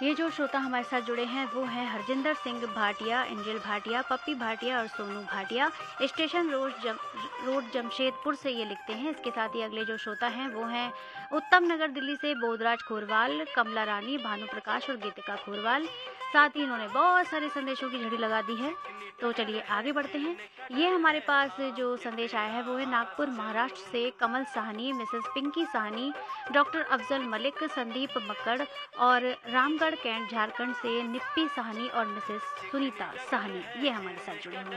ये जो श्रोता हमारे साथ जुड़े हैं वो हैं हरजिंदर सिंह भाटिया, एंजल भाटिया, पप्पी भाटिया और सोनू भाटिया। स्टेशन रोड जमशेदपुर से ये लिखते हैं। इसके साथ ही अगले जो श्रोता हैं वो हैं उत्तम नगर दिल्ली से बोधराज खोरवाल, कमला रानी, भानु प्रकाश और गीतिका खोरवाल। साथ ही इन्होंने बहुत सारे संदेशों की झड़ी लगा दी है। तो चलिए आगे बढ़ते हैं। ये हमारे पास जो संदेश आया है वो है नागपुर महाराष्ट्र से कमल साहनी, मिसेस पिंकी साहनी, डॉक्टर अफजल मलिक, संदीप मक्कड़ और रामगढ़ कैंट झारखंड से निप्पी साहनी और मिसेस सुनीता साहनी। ये हमारे साथ जुड़े हुए हैं।